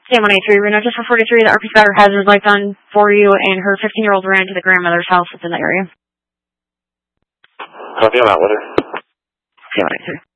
Sam 183, Reno, just for 43, the RP spotter has his lights on for you, and her 15-year-old ran to the grandmother's house that's in the area. Copy, I'm out with her. Sam 183.